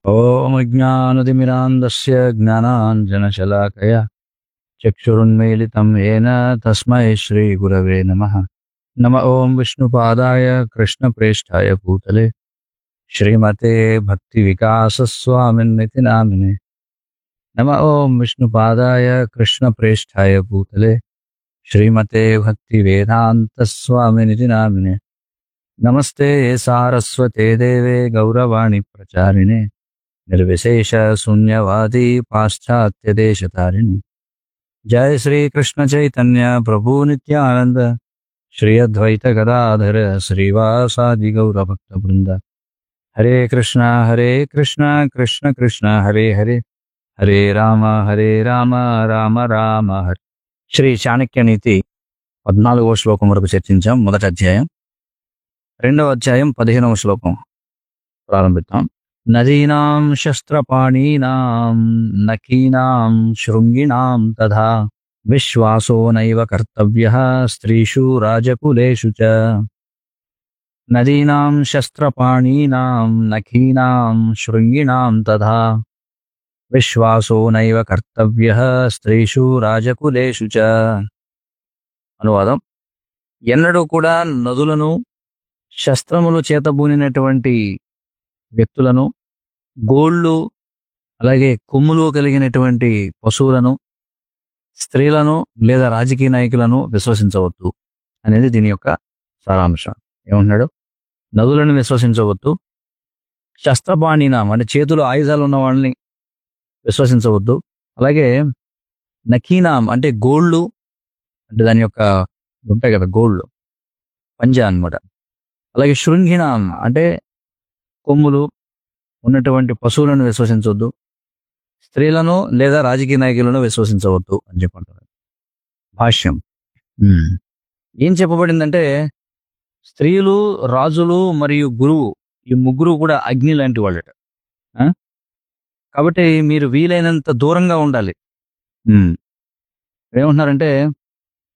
ॐ अज्ञानतिमिरान्धस्य ज्ञानाञ्जनशलाकया चक्षुरुन्मीलितं येन तस्मै श्रीगुरवे नमः। नम ॐ विष्णुपादाय कृष्णप्रेष्ठाय भूतले श्रीमते भक्तिविकासस्वामिन्निति नामिने। नम ॐ विष्णुपादाय कृष्णप्रेष्ठाय भूतले श्रीमते भक्तिवेदान्तस्वामिनिति नामिने। नमस्ते सारस्वते देवे गौरवाणी प्रचारिणे निर्विशेष शून्यवादी पाश्चात्य देशतारिणी। जय श्री कृष्ण चैतन्य प्रभु नित्यानंद श्री अद्वैत गदाधर श्रीवासादि गौर भक्त वृंद। हरे कृष्णा कृष्ण कृष्ण हरे हरे हरे राम राम राम हरे। श्री చాణక్య నీతి 14వ శ్లోకం వరకు చర్చించాం. మొదటి అధ్యాయం. రెండవ అధ్యాయం 15వ శ్లోకం ప్రారంభిద్దాం. నదీనాం శస్త్రపాణీనాం నఖీనాం శృంగిణాం తథా విశ్వాసో నైవ కర్తవ్యః స్త్రీషు రాజకులేషు చ. నదీనాం శస్త్రపాణీనాం నఖీనాం శృంగిణాం తథా విశ్వాసో నైవ కర్తవ్యః స్త్రీషు రాజకులేషు చ. అనువాదం: ఎన్నడూ కూడా నదులను, శస్త్రములు చేతబూనినటువంటి వ్యక్తులను, గోళ్ళు అలాగే కొమ్ములు కలిగినటువంటి పశువులను, స్త్రీలను లేదా రాజకీయ నాయకులను విశ్వసించవద్దు అనేది దీని యొక్క సారాంశం. ఏమంటున్నాడు? నదులను విశ్వసించవద్దు, శస్త్రపాణినాం అంటే చేతులు ఆయుధాలు ఉన్న వాళ్ళని విశ్వసించవద్దు, అలాగే నఖీనాం అంటే గోళ్ళు అంటే దాని యొక్క ఉంటాయి కదా గోళ్ళు, పంజా అన్నమాట. అలాగే శృంగిణాం అంటే కొమ్ములు ఉన్నటువంటి పశువులను విశ్వసించవద్దు, స్త్రీలను లేదా రాజకీయ నాయకులను విశ్వసించవద్దు అని చెప్పంటారు. భాష్యం. ఏం చెప్పబడిందంటే, స్త్రీలు, రాజులు మరియు గురువు ఈ ముగ్గురు కూడా అగ్ని లాంటి వాళ్ళట. కాబట్టి మీరు వీలైనంత దూరంగా ఉండాలి. ఏమంటున్నారంటే,